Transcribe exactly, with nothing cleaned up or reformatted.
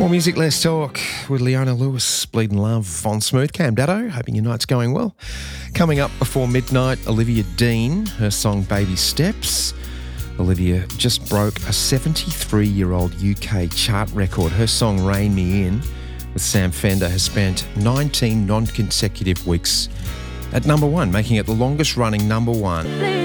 More music, less talk with Leona Lewis, Bleeding Love on Smooth. Cam Daddo, hoping your night's going well. Coming up before midnight, Olivia Dean, her song Baby Steps. Olivia just broke a seventy-three-year-old U K chart record. Her song Rein Me In with Sam Fender has spent nineteen non-consecutive weeks at number one, making it the longest running number one.